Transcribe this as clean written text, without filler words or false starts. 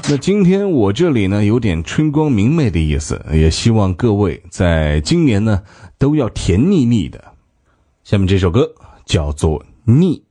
那今天我这里呢有点春光明媚的意思，也希望各位在今年呢都要甜腻腻的。下面这首歌叫做《腻》。